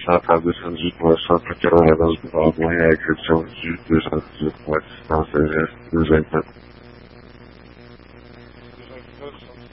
à table de samedi pour le centre Caron-Lavance du Bordouin à l'exception du 218 pour assistance RS 229.